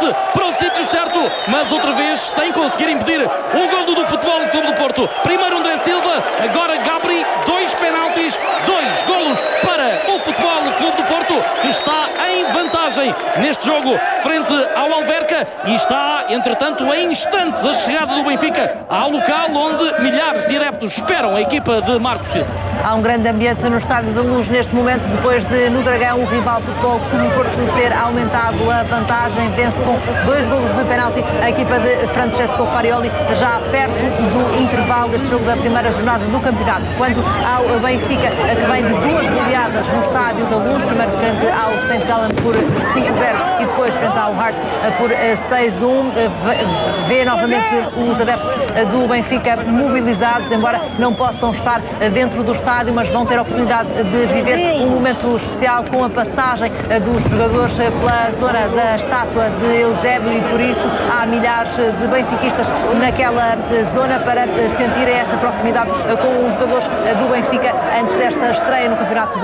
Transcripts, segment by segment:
remate para o sítio certo, mas outra vez sem conseguir impedir o golo do Futebol Clube do Porto. Primeiro André Silva, agora Gabri, 2 penaltis, 2 golos para o Futebol Clube do Porto, que está em vantagem neste jogo frente ao Alverca e está, entretanto, em instantes a chegada do Benfica ao local onde milhares de adeptos esperam a equipa de Marco Silva. Há um grande ambiente no Estádio da Luz neste momento, depois de no Dragão o rival Futebol Clube do Porto ter aumentado a vantagem, vence com 2 golos de penalti a equipa de Francesco Farioli, já perto do intervalo deste jogo da primeira jornada do campeonato. Quanto ao Benfica, que vem de 2 goleadas no Estádio da Luz, primeiro frente ao St. Gallen por 5-0 e depois frente ao Hearts por 6-1, vê novamente os adeptos do Benfica mobilizados, embora não possam estar dentro do estádio, mas vão ter a oportunidade de viver um momento especial com a passagem dos jogadores pela zona da estátua de Eusébio e por isso há milhares de benfiquistas naquela zona para sentirem essa proximidade com os jogadores do Benfica antes desta estreia no campeonato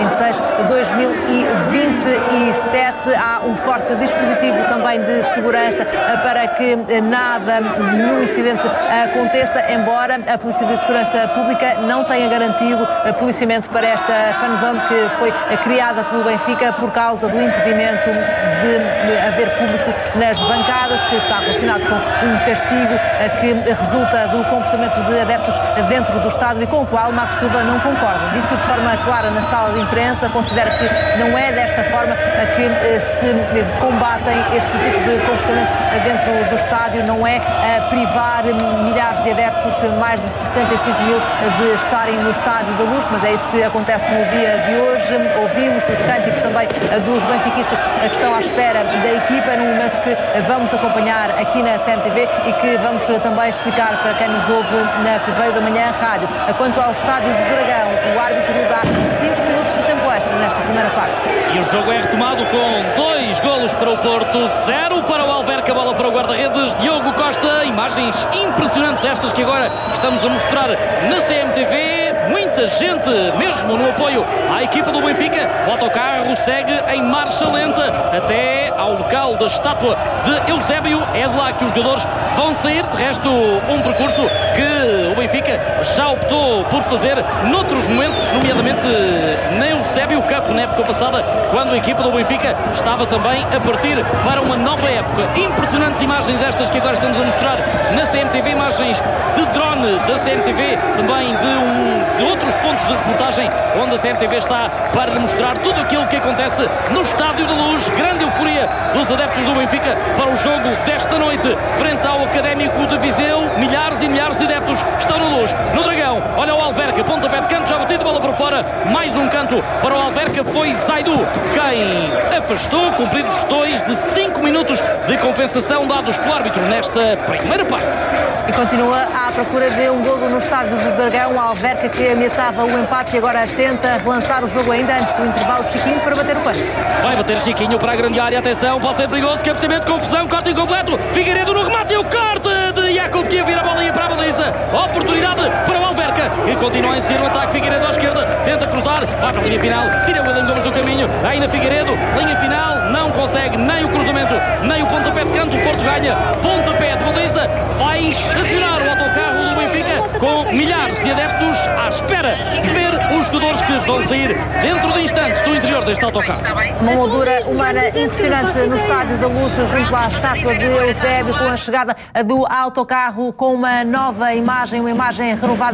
2026-2027. Há um forte dispositivo também de segurança para que nada no incidente aconteça, embora a Polícia de Segurança Pública não tenha garantido policiamento para esta fanzone que foi criada pelo Benfica por causa do impedimento de haver público nas bancadas, que está relacionado com um castigo que resulta do comportamento de adeptos dentro do estádio e com o qual Marco Silva não concorda. Disse de forma clara na sala de imprensa, considera que não é desta forma que se combatem este tipo de comportamentos dentro do estádio, não é privar milhares de adeptos, mais de 65 mil, de estarem no Estádio da Luz, mas é isso que acontece no dia de hoje. Ouvimos os cânticos também dos benfiquistas que estão à espera da equipa, num momento que vamos acompanhar aqui na CMTV e que vamos também explicar para quem nos ouve na Correio da Manhã Rádio. Quanto ao Estádio do Dragão, o árbitro dá 5 minutos de tempo extra nesta primeira parte. E o jogo é retomado com 2 golos para o Porto, 0 para o Alverca, bola para o guarda-redes Diogo Costa. Imagens impressionantes estas que agora estamos a mostrar na CMTV. Muita gente mesmo no apoio à equipa do Benfica. O autocarro segue em marcha lenta até ao local da estátua de Eusébio. É de lá que os jogadores vão sair. De resto, um percurso que o Benfica já optou por fazer noutros momentos, nomeadamente na Eusébio Cup, na época passada, quando a equipa do Benfica estava também a partir para uma nova época. Impressionantes imagens estas que agora estamos a mostrar na CMTV, imagens de drone da CMTV, também de outros pontos de reportagem onde a CMTV está para lhe mostrar tudo aquilo que acontece no Estádio da Luz. Grande euforia dos adeptos do Benfica para o jogo desta noite frente ao Académico de Viseu. Milhares e milhares de adeptos estão na Luz. No Dragão, olha o Alverca, pontapé de canto, já batido, bola para fora, mais um canto para o Alverca, foi Zaidu quem afastou, cumpridos 2 de 5 minutos de compensação dados pelo árbitro nesta primeira parte. E continua à procura de um golo no Estádio do Dragão, o Alverca que ameaçava o empate e agora tenta relançar o jogo ainda antes do intervalo. Chiquinho para bater o canto. Vai bater Chiquinho para a grande área, atenção, pode ser perigoso, cabeceamento, confusão, corte incompleto, Figueiredo no remate e o corte de Jacob que ia vir a bola e para a baliza. Oportunidade para o Alverca e continua a insistir no ataque. Figueiredo à esquerda, tenta cruzar, vai para a linha final, tira o William Gomes do caminho, ainda Figueiredo, linha final, não consegue nem o cruzamento, nem o pontapé de canto. O Porto ganha, pontapé de baliza, vai estacionar o autocarro do Benfica com milhares de adeptos à espera de ver os jogadores que vão sair dentro de instantes do interior deste autocarro. Uma moldura humana impressionante no Estádio da Luz, junto à estátua de Eusébio, com a chegada do autocarro com uma nova imagem, uma imagem renovada